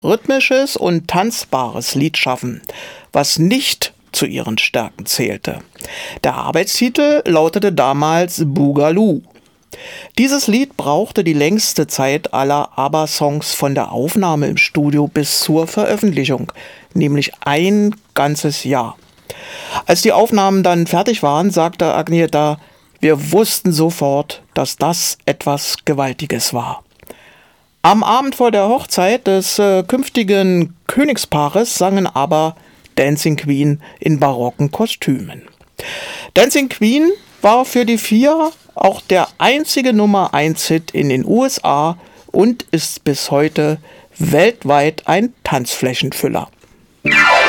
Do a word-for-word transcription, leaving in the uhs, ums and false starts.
rhythmisches und tanzbares Lied schaffen, was nicht zu ihren Stärken zählte. Der Arbeitstitel lautete damals Boogaloo. Dieses Lied brauchte die längste Zeit aller ABBA-Songs von der Aufnahme im Studio bis zur Veröffentlichung, nämlich ein ganzes Jahr. Als die Aufnahmen dann fertig waren, sagte Agnetha: Wir wussten sofort, dass das etwas Gewaltiges war. Am Abend vor der Hochzeit des äh, künftigen Königspaares sangen aber Dancing Queen in barocken Kostümen. Dancing Queen war für die vier auch der einzige Nummer eins Hit in den U S A und ist bis heute weltweit ein Tanzflächenfüller.